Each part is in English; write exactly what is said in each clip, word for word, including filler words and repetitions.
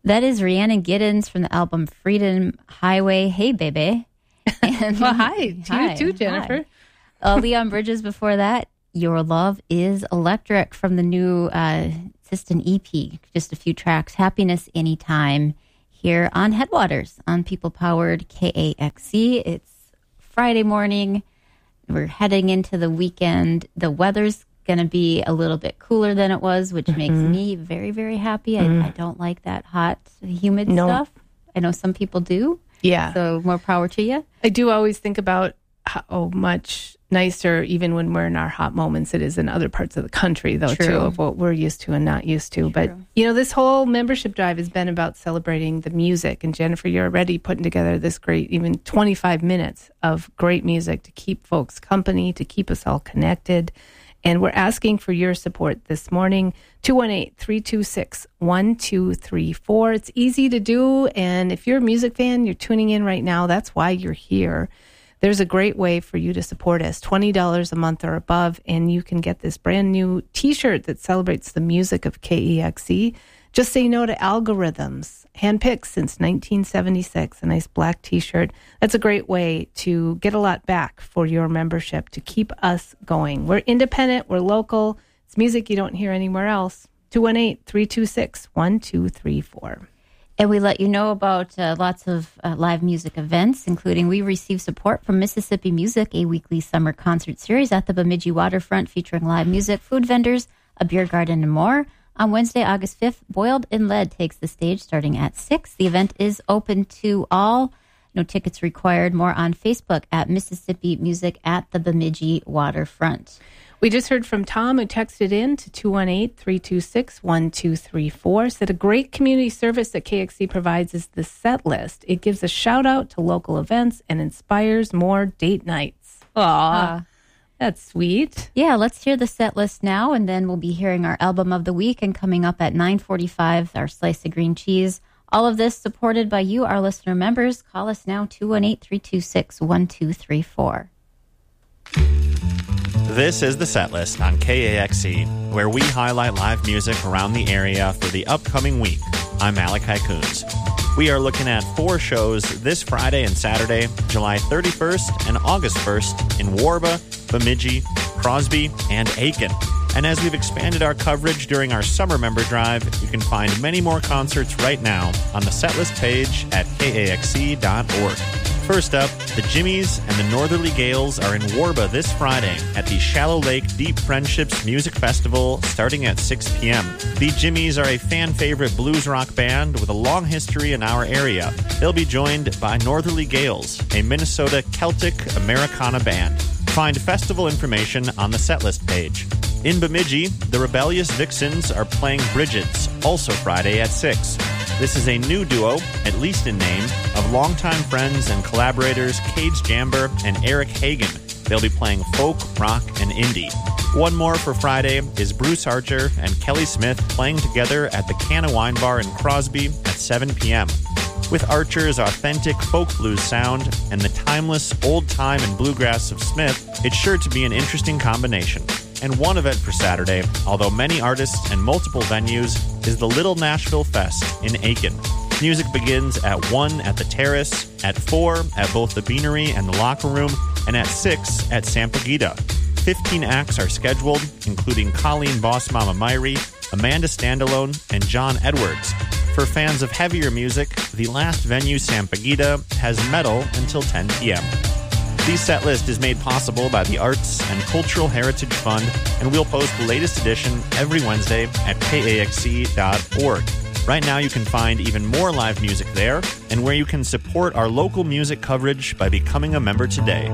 That is Rhiannon Giddens from the album Freedom Highway. Hey, baby. And, well, hi to hi, you too, Jennifer. Uh, Leon Bridges before that. Your Love is Electric from the new, uh, it's just an E P, just a few tracks. Happiness Anytime here on Headwaters on People-Powered K A X C. It's Friday morning. We're heading into the weekend. The weather's going to be a little bit cooler than it was, which mm-hmm. makes me very, very happy. Mm. I, I don't like that hot, humid no. stuff. I know some people do. Yeah. So more power to you. I do always think about how much nicer, even when we're in our hot moments, it is in other parts of the country, though, True. too, of what we're used to and not used to. True. But, you know, this whole membership drive has been about celebrating the music. And Jennifer, you're already putting together this great, even twenty-five minutes of great music to keep folks company, to keep us all connected. And we're asking for your support this morning, two one eight, three two six, one two three four. It's easy to do. And if you're a music fan, you're tuning in right now, that's why you're here. There's a great way for you to support us, twenty dollars a month or above, and you can get this brand new T-shirt that celebrates the music of K E X E. Just Say No to Algorithms, handpicked since nineteen seventy-six, a nice black T-shirt. That's a great way to get a lot back for your membership to keep us going. We're independent, we're local. It's music you don't hear anywhere else. two one eight, three two six, one two three four. And we let you know about uh, lots of uh, live music events, including we receive support from Mississippi Music, a weekly summer concert series at the Bemidji Waterfront featuring live music, food vendors, a beer garden, and more. On Wednesday, August fifth, Boiled in Lead takes the stage starting at six. The event is open to all. No tickets required. More on Facebook at Mississippi Music at the Bemidji Waterfront. We just heard from Tom, who texted in to two one eight, three two six, one two three four, said a great community service that K X C provides is the set list. It gives a shout out to local events and inspires more date nights. Aw, uh, that's sweet. Yeah, let's hear the set list now, and then we'll be hearing our album of the week, and coming up at nine forty-five, our slice of green cheese. All of this supported by you, our listener members. Call us now, two one eight, three two six, one two three four. This is the set list on K A X C, where we highlight live music around the area for the upcoming week. I'm Malachi Coons. We are looking at four shows this Friday and Saturday, July thirty-first and August first in Warba, Bemidji, Crosby, and Aiken. And as we've expanded our coverage during our summer member drive, you can find many more concerts right now on the setlist page at K A X C dot org. First up, the Jimmies and the Northerly Gales are in Warba this Friday at the Shallow Lake Deep Friendships Music Festival starting at six p.m. The Jimmies are a fan-favorite blues rock band with a long history in our area. They'll be joined by Northerly Gales, a Minnesota Celtic Americana band. Find festival information on the setlist page. In Bemidji, the Rebellious Vixens are playing Bridget's, also Friday at six. This is a new duo, at least in name, of longtime friends and collaborators Cage Jamber and Eric Hagen. They'll be playing folk, rock, and indie. One more for Friday is Bruce Archer and Kelly Smith playing together at the Canna Wine Bar in Crosby at seven p.m. With Archer's authentic folk blues sound and the timeless old time and bluegrass of Smith, it's sure to be an interesting combination. And one event for Saturday, although many artists and multiple venues, is the Little Nashville Fest in Aiken. Music begins at one at the Terrace, at four at both the Beanery and the Locker Room, and at six at Sampaguita. Fifteen acts are scheduled, including Colleen Boss Mama Myrie, Amanda Standalone, and John Edwards. For fans of heavier music, the last venue, Sampaguita, has metal until ten p.m. The set list is made possible by the Arts and Cultural Heritage Fund, and we'll post the latest edition every Wednesday at K A X C dot org. Right now you can find even more live music there, and where you can support our local music coverage by becoming a member today.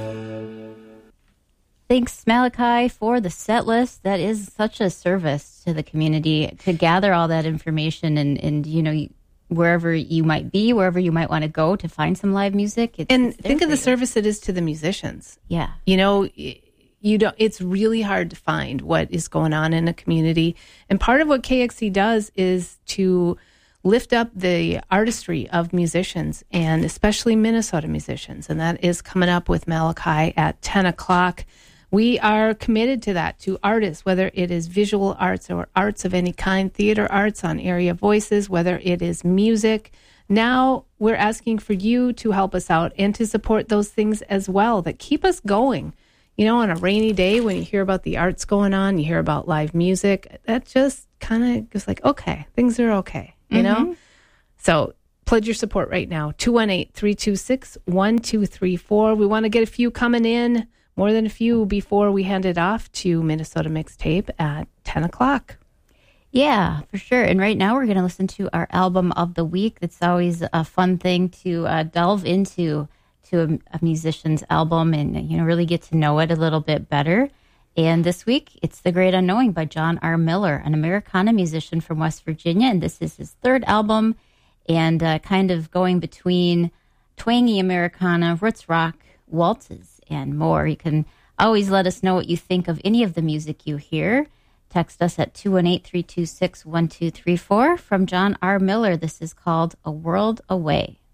Thanks, Malachi, for the set list. That is such a service to the community to gather all that information and, and you know, wherever you might be, wherever you might want to go to find some live music. It's, and it's think of the service it is to the musicians. Yeah. You know, you don't, it's really hard to find what is going on in a community. And part of what K X C does is to lift up the artistry of musicians, and especially Minnesota musicians. And that is coming up with Malachi at ten o'clock. We are committed to that, to artists, whether it is visual arts or arts of any kind, theater arts on Area Voices, whether it is music. Now we're asking for you to help us out and to support those things as well that keep us going. You know, on a rainy day when you hear about the arts going on, you hear about live music, that just kind of goes like, okay, things are okay, you mm-hmm. know? So pledge your support right now, two one eight, three two six, one two three four. We want to get a few coming in, more than a few, before we hand it off to Minnesota Mixtape at ten o'clock. Yeah, for sure. And right now we're going to listen to our album of the week. It's always a fun thing to uh, delve into to a, a musician's album and, you know, really get to know it a little bit better. And this week, it's The Great Unknowing by John R. Miller, an Americana musician from West Virginia. And this is his third album and uh, kind of going between twangy Americana, roots rock, waltzes, and more. You can always let us know what you think of any of the music you hear. Text us at two one eight, three two six, one two three four. From John R. Miller, this is called A World Away.